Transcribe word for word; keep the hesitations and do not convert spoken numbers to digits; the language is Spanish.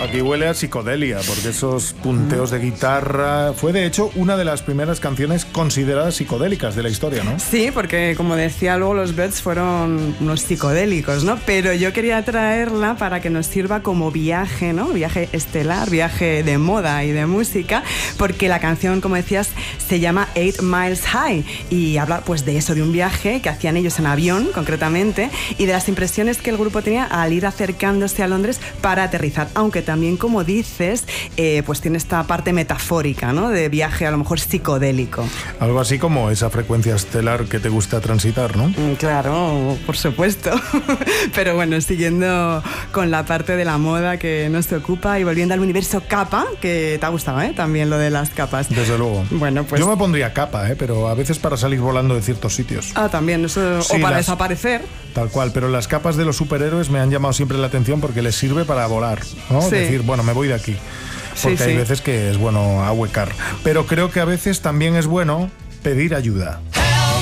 aquí huele a psicodelia, porque esos punteos de guitarra... Fue, de hecho, una de las primeras canciones consideradas psicodélicas de la historia, ¿no? Sí, porque, como decía luego, los Byrds fueron unos psicodélicos, ¿no? Pero yo quería traerla para que nos sirva como viaje, ¿no? Viaje estelar, viaje de moda y de música, porque la canción, como decías, se llama Eight Miles High y habla, pues, de eso, de un viaje que hacían ellos en avión, concretamente, y de las impresiones que el grupo tenía al ir acercándose a Londres para aterrizar, aunque también, como dices, eh, pues tiene esta parte metafórica, ¿no? De viaje a lo mejor psicodélico. Algo así como esa frecuencia estelar que te gusta transitar, ¿no? Mm, claro, por supuesto. Pero bueno, siguiendo con la parte de la moda que nos ocupa y volviendo al universo capa, que te ha gustado, ¿eh? También lo de las capas. Desde luego. Bueno, pues... Yo me pondría capa, ¿eh? Pero a veces para salir volando de ciertos sitios. Ah, también, eso... Sí, o para las... desaparecer. Tal cual, pero las capas de los superhéroes me han llamado siempre la atención porque les sirve para volar, ¿no? Sí. Decir, bueno, me voy de aquí. Porque sí, hay sí. veces que es bueno ahuecar. Pero creo que a veces también es bueno pedir ayuda.